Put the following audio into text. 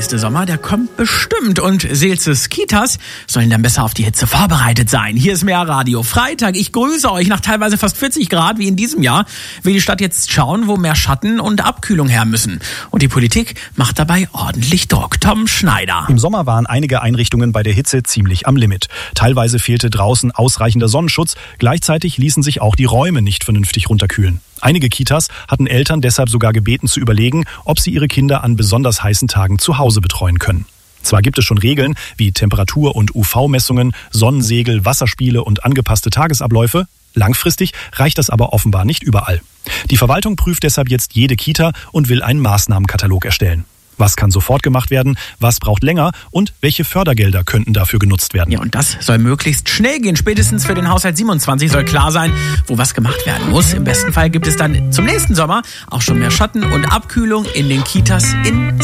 nächste Sommer, der kommt bestimmt. Und Seelzes Kitas sollen dann besser auf die Hitze vorbereitet sein. Hier ist Meerradio Freitag. Ich grüße euch. Nach teilweise fast 40 Grad wie in diesem Jahr will die Stadt jetzt schauen, wo mehr Schatten und Abkühlung her müssen. Und die Politik macht dabei ordentlich Druck. Tom Schneider. Im Sommer waren einige Einrichtungen bei der Hitze ziemlich am Limit. Teilweise fehlte draußen ausreichender Sonnenschutz. Gleichzeitig ließen sich auch die Räume nicht vernünftig runterkühlen. Einige Kitas hatten Eltern deshalb sogar gebeten zu überlegen, ob sie ihre Kinder an besonders heißen Tagen zu Hause betreuen können. Zwar gibt es schon Regeln wie Temperatur- und UV-Messungen, Sonnensegel, Wasserspiele und angepasste Tagesabläufe. Langfristig reicht das aber offenbar nicht überall. Die Verwaltung prüft deshalb jetzt jede Kita und will einen Maßnahmenkatalog erstellen. Was kann sofort gemacht werden, was braucht länger und welche Fördergelder könnten dafür genutzt werden? Ja, und das soll möglichst schnell gehen. Spätestens für den Haushalt 27 soll klar sein, wo was gemacht werden muss. Im besten Fall gibt es dann zum nächsten Sommer auch schon mehr Schatten und Abkühlung in den Kitas in